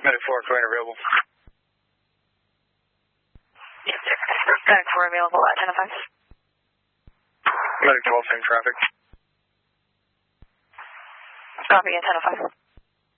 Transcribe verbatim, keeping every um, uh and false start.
Medic four, current available. Medic four available at ten oh five. Medic twelve, same traffic. Copy at ten oh five.